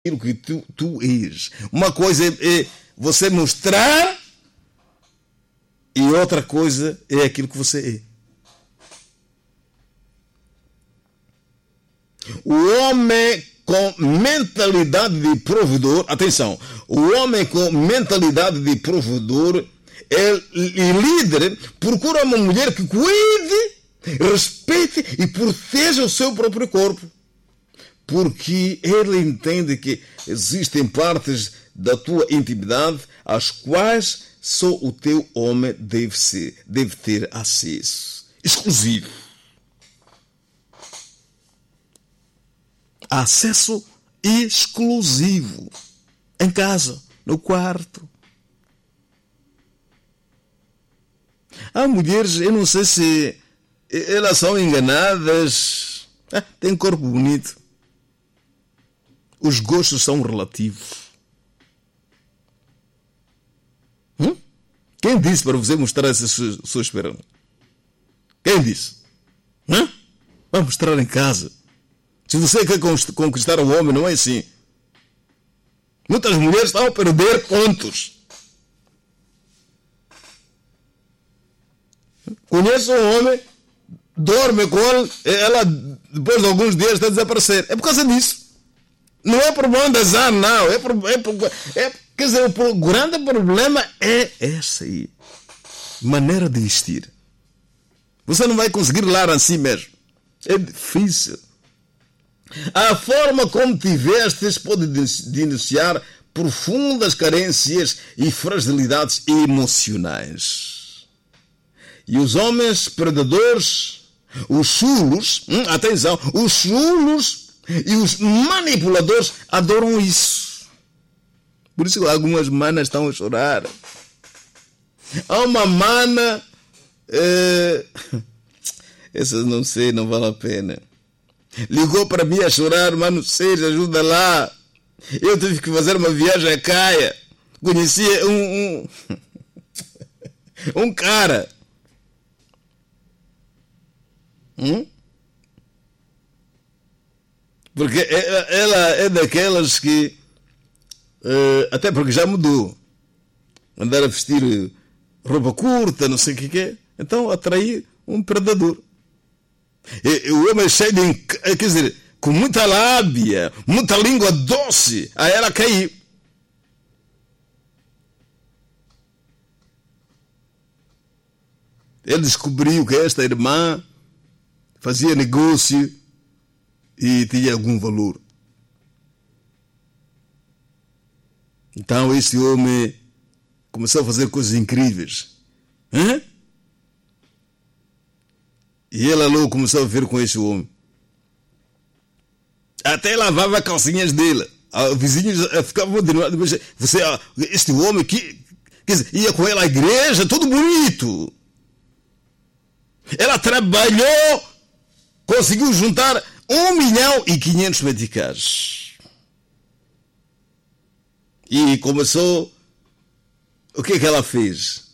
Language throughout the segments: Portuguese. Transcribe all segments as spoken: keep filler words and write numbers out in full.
aquilo que tu, tu és. Uma coisa é, é você mostrar e outra coisa é aquilo que você é. O homem com mentalidade de provedor, atenção, o homem com mentalidade de provedor é, e líder procura uma mulher que cuide, respeite e proteja o seu próprio corpo. Porque ele entende que existem partes da tua intimidade às quais só o teu homem deve ser, deve ter acesso exclusivo. Acesso exclusivo em casa, no quarto. Há mulheres, eu não sei se elas são enganadas. Ah, tem corpo bonito. Os gostos são relativos. Hum? Quem disse para você mostrar essa sua, sua esperança? Quem disse? Hum? Vai mostrar em casa. Se você quer conquistar o homem, não é assim. Muitas mulheres estão a perder pontos. Conheço um homem, dorme com ele, ela depois de alguns dias está a desaparecer. É por causa disso. Não é problema de azar, não. É, é, é, quer dizer, o grande problema é essa aí. Maneira de vestir. Você não vai conseguir lá assim mesmo. É difícil. A forma como te vestes pode denunciar profundas carências e fragilidades emocionais. E os homens predadores, os chulos, hum, atenção, os chulos e os manipuladores adoram isso. Por isso algumas manas estão a chorar. Há uma mana, é... essa não sei, não vale a pena. Ligou para mim a chorar, mano, seja, ajuda lá. Eu tive que fazer uma viagem a Caia. Conheci um, um, um cara. Hum? Porque ela é daquelas que, uh, até porque já mudou, andar a vestir roupa curta, não sei o que, que é. Então atrair um predador. E, o homem é cheio de, quer dizer, com muita lábia, muita língua doce, a ela cair. Ele descobriu que esta irmã fazia negócio e tinha algum valor. Então esse homem começou a fazer coisas incríveis. Hã? E ela logo começou a ver com esse homem. Até lavava calcinhas dele. Os vizinhos ficavam depois, você, este homem que, quer dizer, ia com ela à igreja, tudo bonito. Ela trabalhou, conseguiu juntar um milhão e quinhentos meticais. E começou. O que é que ela fez?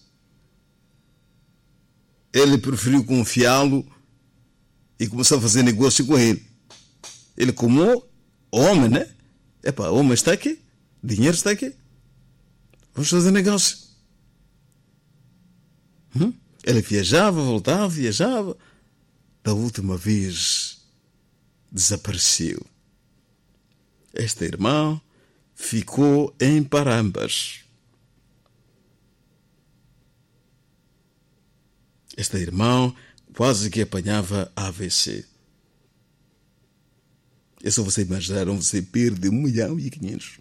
Ele preferiu confiá-lo e começou a fazer negócio com ele. Ele, como homem, né? Epa, homem está aqui, dinheiro está aqui. Vamos fazer negócio. Hum? Ele viajava, voltava, viajava. Da última vez, desapareceu. Esta irmã ficou em Parambas. Esta irmã quase que apanhava A V C. É só você imaginar, você perde um milhão e quinhentos.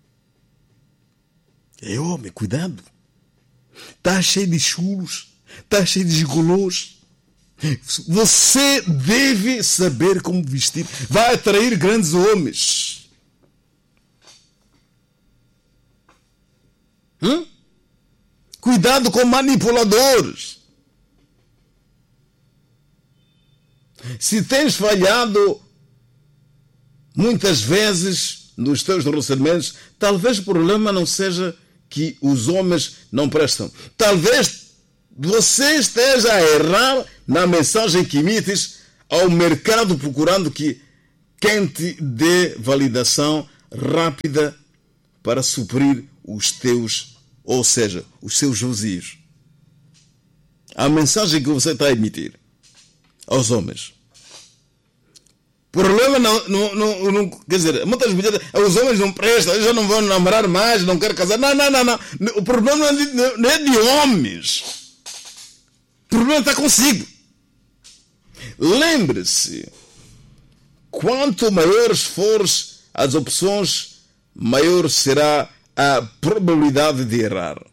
É homem, cuidado. Está cheio de chulos, está cheio de gigolôs. Você deve saber como vestir. Vai atrair grandes homens. Hum? Cuidado com manipuladores. Se tens falhado muitas vezes nos teus relacionamentos, talvez o problema não seja que os homens não prestam. Talvez você esteja a errar na mensagem que emites ao mercado procurando que quem te dê validação rápida para suprir os teus, ou seja, os seus vazios. A mensagem que você está a emitir aos homens. O problema não, não, não, não, quer dizer, muitas mulheres, os homens não prestam, eles já não vão namorar mais, não querem casar. Não, não, não, não. O problema não é de, não é de homens. O problema está consigo. Lembre-se, quanto maiores forem as opções, maior será a probabilidade de errar.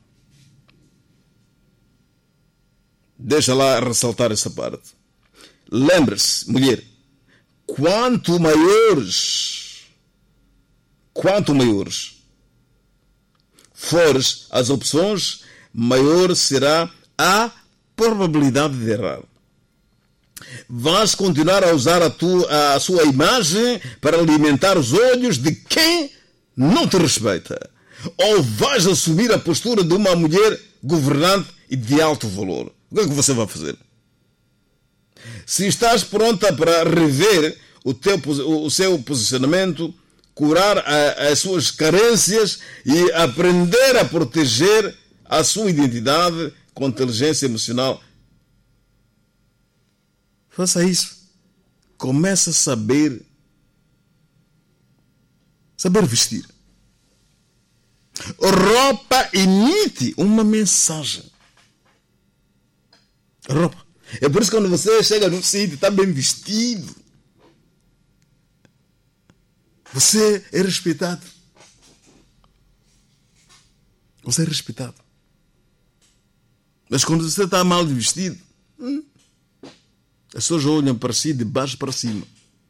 Deixa lá ressaltar essa parte. Lembre-se, mulher, quanto maiores, quanto maiores forem as opções, maior será a probabilidade de errar. Vais continuar a usar a, tua, a sua imagem para alimentar os olhos de quem não te respeita. Ou vais assumir a postura de uma mulher governante e de alto valor. O que é que você vai fazer? Se estás pronta para rever o, teu, o seu posicionamento, curar a, as suas carências e aprender a proteger a sua identidade com inteligência emocional, faça isso. Comece a saber saber vestir. Roupa emite uma mensagem. Roupa. É por isso que quando você chega num sítio, está bem vestido, você é respeitado. Você é respeitado. Mas quando você está mal vestido, hum, as pessoas olham para si de baixo para cima.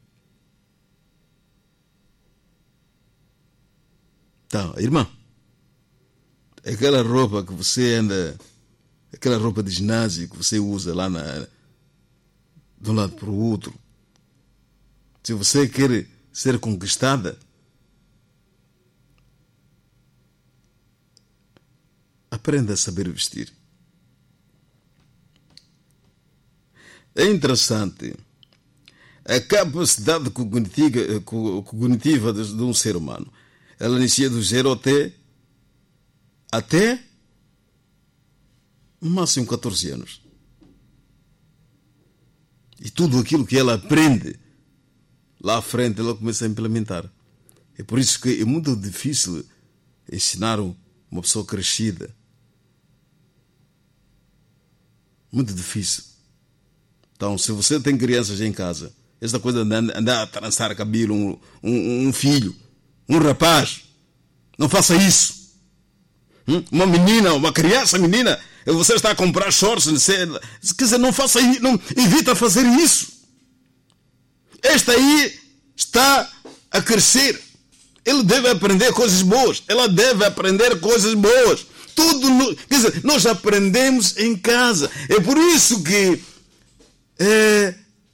Então, irmã, aquela roupa que você anda, aquela roupa de ginásio que você usa lá na, de um lado para o outro, se você quer ser conquistada, aprenda a saber vestir. É interessante a capacidade cognitiva, cognitiva de um ser humano. Ela inicia do zero até, até no máximo catorze anos. E tudo aquilo que ela aprende lá à frente, ela começa a implementar. É por isso que é muito difícil ensinar uma pessoa crescida. Muito difícil. Então, se você tem crianças em casa, essa coisa de andar a trançar cabelo, um, um, um filho, um rapaz, não faça isso. Hum? Uma menina, uma criança menina, você está a comprar shorts, quer dizer, não faça isso, não, evita fazer isso. Esta aí está a crescer. Ele deve aprender coisas boas. Ela deve aprender coisas boas. Tudo, no, quer dizer, nós aprendemos em casa. É por isso que é,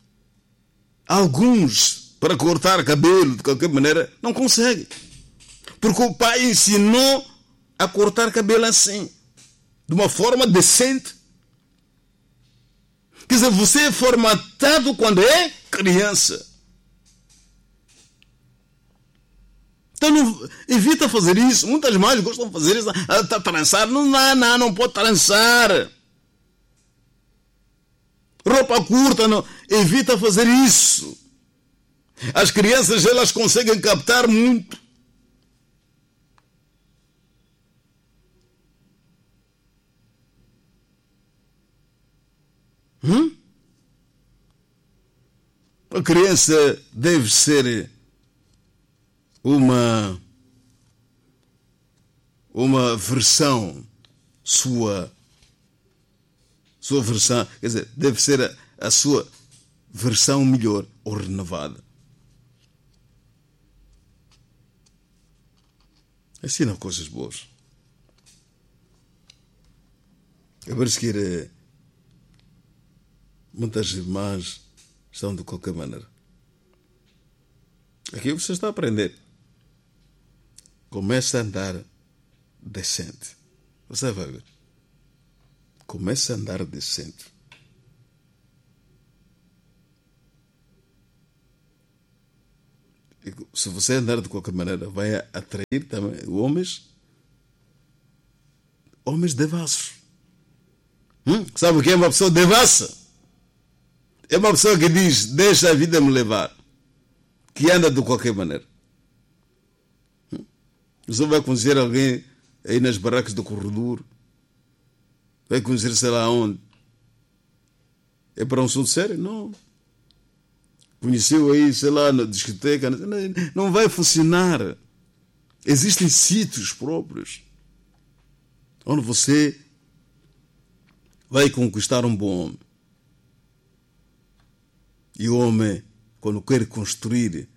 alguns, para cortar cabelo de qualquer maneira, não conseguem. Porque o pai ensinou a cortar cabelo assim, de uma forma decente. Quer dizer, você é formatado quando é criança. Então não, evita fazer isso. Muitas mães gostam de fazer isso. Está a trançar. Não, não, não, não pode trançar. Roupa curta, não. Evita fazer isso. As crianças, elas conseguem captar muito. Hum? A criança deve ser uma uma versão sua sua versão, quer dizer, deve ser a, a sua versão melhor ou renovada. Ensina coisas boas. É por isso que muitas irmãs estão de qualquer maneira. Aqui você está a aprender. Comece a andar decente. Você vai ver. Comece a andar decente. Se você andar de qualquer maneira, vai atrair também homens, homens devassos. Hum? Sabe o que é uma pessoa devassa? É uma pessoa que diz, deixa a vida me levar, que anda de qualquer maneira. Hum? Você vai conhecer alguém aí nas barracas do corredor, vai conhecer sei lá onde. É para um assunto sério? Não. Conheceu aí, sei lá, na discoteca, não vai funcionar. Existem sítios próprios onde você vai conquistar um bom homem. E o homem, quando quer construir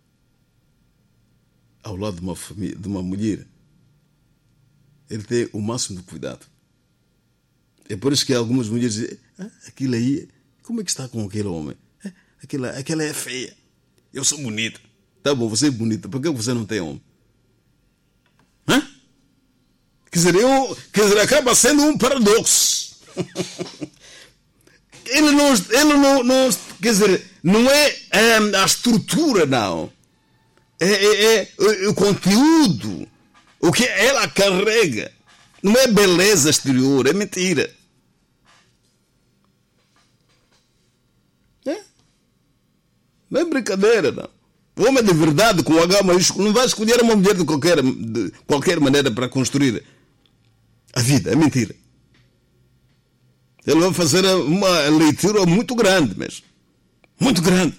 ao lado de uma família, de uma mulher, ele tem o máximo de cuidado. É por isso que algumas mulheres dizem, ah, aquilo aí, como é que está com aquele homem? Aquela, aquela é feia. Eu sou bonita. Tá bom, você é bonita. Por que você não tem homem? Hã? Quer dizer, eu, quer dizer, acaba sendo um paradoxo. Ele não, ele não, não, quer dizer, não é, é a estrutura, não. É, é, é o conteúdo. O que ela carrega. Não é beleza exterior, é mentira. É? Não é brincadeira, não. O homem de verdade, com o H maiúsculo, não vai escolher uma mulher de qualquer, de qualquer maneira para construir a vida. É mentira. Ele vai fazer uma leitura muito grande mesmo. Muito grande.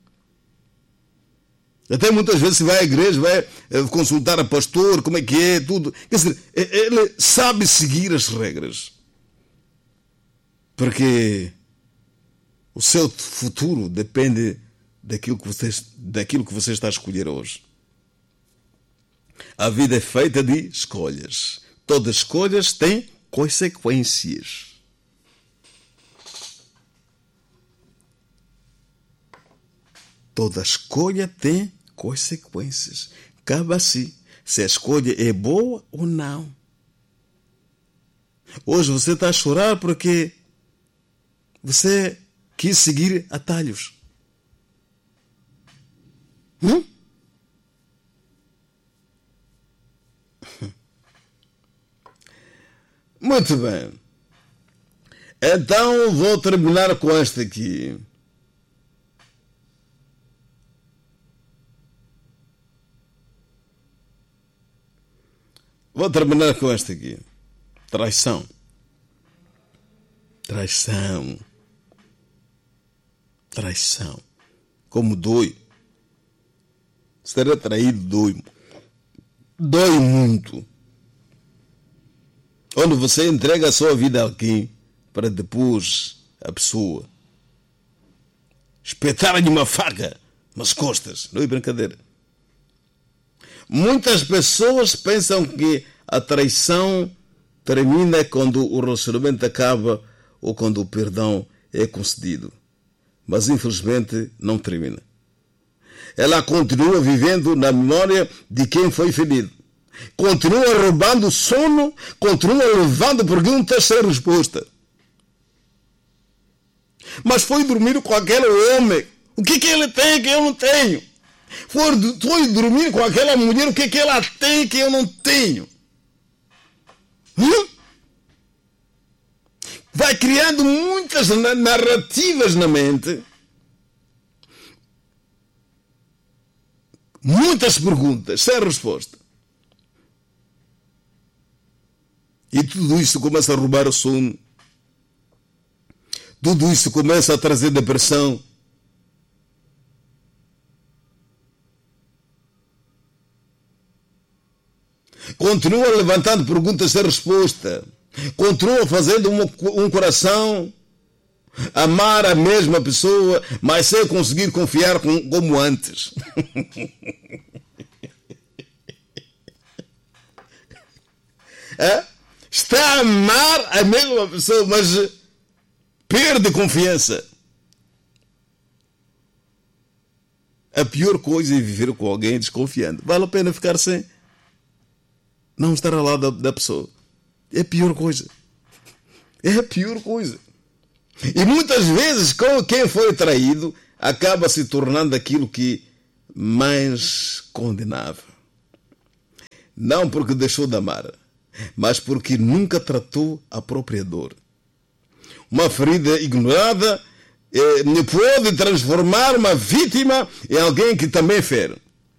Até muitas vezes se vai à igreja, vai consultar a pastor, como é que é, tudo. Quer dizer, ele sabe seguir as regras. Porque o seu futuro depende daquilo que você, daquilo que você está a escolher hoje. A vida é feita de escolhas. Todas as escolhas têm consequências. Toda escolha tem consequências. Cabe a si se a escolha é boa ou não. Hoje você está a chorar porque você quis seguir atalhos. Hum? Muito bem. Então vou terminar com esta aqui. Vou terminar com esta aqui. Traição. Traição. Traição. Como dói. Ser traído dói. Dói muito. Quando você entrega a sua vida a alguém para depois a pessoa espetar-lhe uma faca nas costas. Não é brincadeira. Muitas pessoas pensam que a traição termina quando o relacionamento acaba ou quando o perdão é concedido. Mas infelizmente não termina. Ela continua vivendo na memória de quem foi ferido. Continua roubando o sono, continua levando perguntas sem resposta. Mas foi dormir com aquele homem. O que, que ele tem que eu não tenho? Foi, foi dormir com aquela mulher, o que, que ela tem que eu não tenho? Hum? Vai criando muitas narrativas na mente. Muitas perguntas, sem resposta. E tudo isso começa a roubar o sono. Tudo isso começa a trazer depressão. Continua levantando perguntas sem resposta. Continua fazendo um, um coração amar a mesma pessoa, mas sem conseguir confiar com, como antes. É? Está a amar a mesma pessoa, mas perde confiança. A pior coisa é viver com alguém desconfiando. Vale a pena ficar sem não estar ao lado da, da pessoa. É a pior coisa. É a pior coisa. E muitas vezes, quem foi traído acaba se tornando aquilo que mais condenável. Não porque deixou de amar, mas porque nunca tratou a própria dor. Uma ferida ignorada eh, pode transformar uma vítima em alguém que também fere.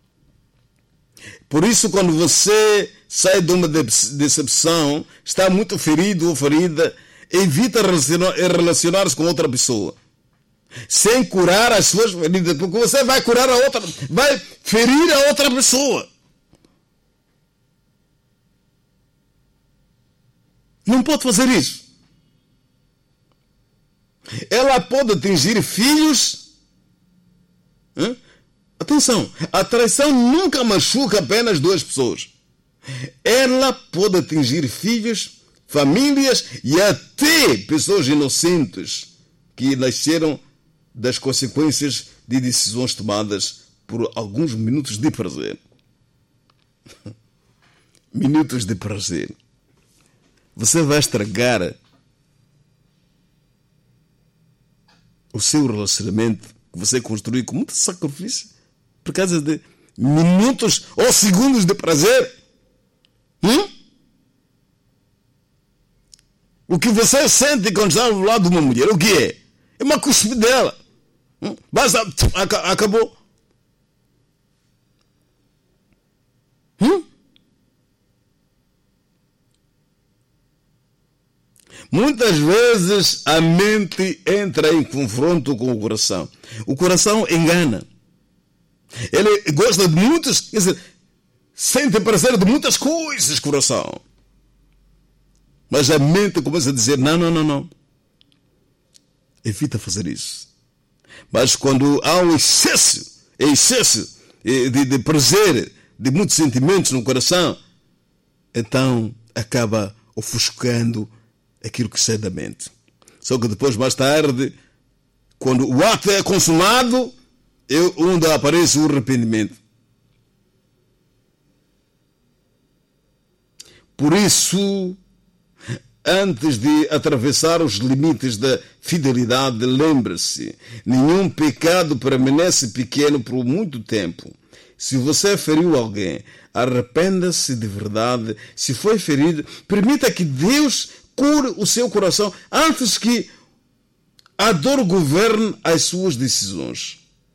Por isso, quando você sai de uma decepção, está muito ferido ou ferida, evita relacionar-se com outra pessoa, sem curar as suas feridas, porque você vai curar a outra, vai ferir a outra pessoa. Não pode fazer isso. Ela pode atingir filhos. Hein? Atenção, a traição nunca machuca apenas duas pessoas. Ela pode atingir filhos, famílias e até pessoas inocentes que nasceram das consequências de decisões tomadas por alguns minutos de prazer. Minutos de prazer. Você vai estragar o seu relacionamento que você construiu com muito sacrifício por causa de minutos ou segundos de prazer. Hum? O que você sente quando está ao lado de uma mulher, o que é? É uma cuspidela. Hum? Basta, acabou. Hum? Muitas vezes a mente entra em confronto com o coração. O coração engana. Ele gosta de muitas, quer dizer, sente prazer de muitas coisas, coração. Mas a mente começa a dizer, não, não, não, não. Evita fazer isso. Mas quando há um excesso, excesso de, de prazer, de muitos sentimentos no coração, então acaba ofuscando aquilo que sai da mente. Só que depois, mais tarde, quando o ato é consumado, é onde aparece o arrependimento. Por isso, antes de atravessar os limites da fidelidade, lembre-se, nenhum pecado permanece pequeno por muito tempo. Se você feriu alguém, arrependa-se de verdade. Se foi ferido, permita que Deus cure o seu coração antes que a dor governe as suas decisões.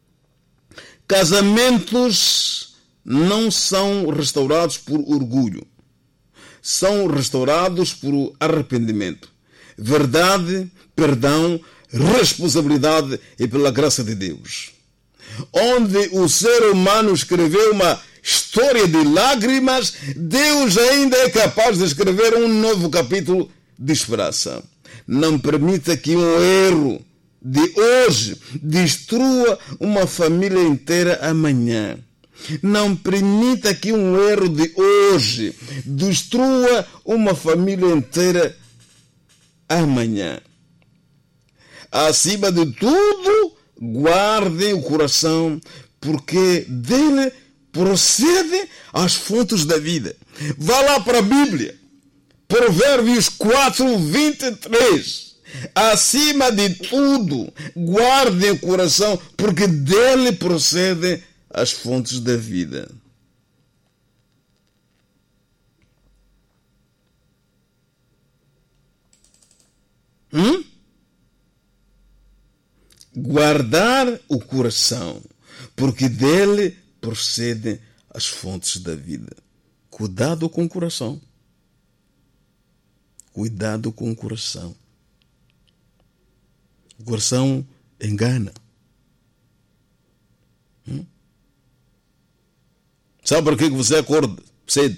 Casamentos não são restaurados por orgulho. São restaurados por arrependimento. Verdade, perdão, responsabilidade e pela graça de Deus. Onde o ser humano escreveu uma história de lágrimas, Deus ainda é capaz de escrever um novo capítulo de esperança. Não permita que um erro de hoje destrua uma família inteira amanhã. Não permita que um erro de hoje destrua uma família inteira amanhã. Acima de tudo, guarde o coração, porque dele procede as fontes da vida. Vá lá para a Bíblia. Provérbios quatro, vinte e três. Acima de tudo, guarde o coração, porque dele procedem as fontes da vida. Hum? Guardar o coração, porque dele procedem as fontes da vida. Cuidado com o coração. Cuidado com o coração. O coração engana. Hum? Sabe por que você acorda cedo?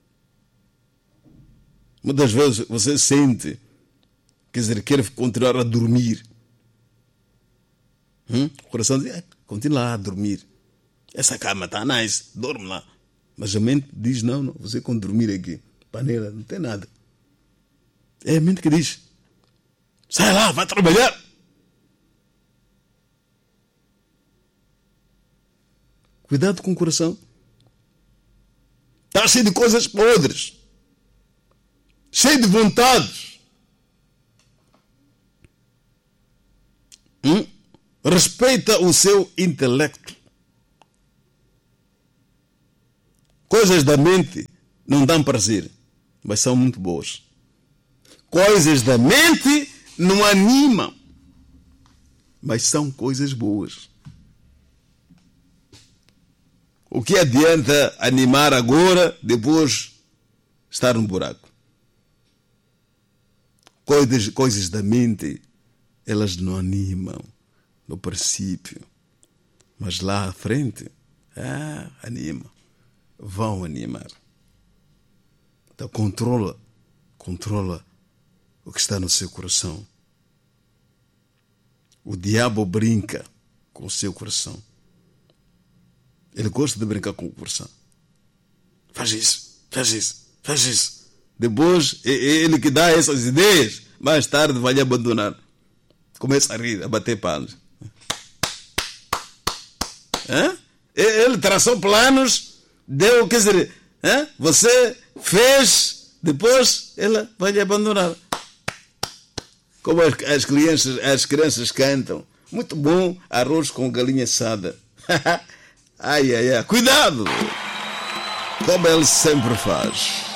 Muitas vezes você sente, quer dizer, quer continuar a dormir. Hum? O coração diz, ah, continua a dormir. Essa cama está nice, dorme lá. Mas a mente diz, não, não, você quando dormir aqui, panela, não tem nada. É a mente que diz, sai lá, vai trabalhar. Cuidado com o coração. Está cheio de coisas podres. Cheio de vontades. Hum? Respeita o seu intelecto. Coisas da mente não dão prazer, mas são muito boas. Coisas da mente não animam, mas são coisas boas. O que adianta animar agora, depois estar no buraco? Coisas, coisas da mente, elas não animam no princípio, mas lá à frente, ah, anima, vão animar. Então controla, controla o que está no seu coração. O diabo brinca com o seu coração. Ele gosta de brincar com o coração. Faz isso, faz isso, faz isso. Depois, é ele que dá essas ideias, mais tarde vai lhe abandonar. Começa a rir, a bater palmas. Hã? Ele traçou planos, deu, quer dizer, hã? Você fez, depois ela vai lhe abandonar. Como as, as, crianças, as crianças cantam. Muito bom, arroz com galinha assada. Ai, ai, ai. Cuidado! Como ele sempre faz.